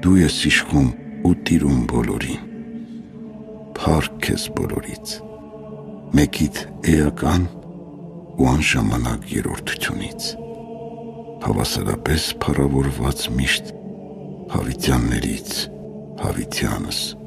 Դու ես իշխում ու տիրում բոլորին, փառք քեզ բոլորից, մեկիդ էական ու անժամանակ երրորդությունից, հավասարապես փառավորված միշտ հավիտյաններից հավիտյանս։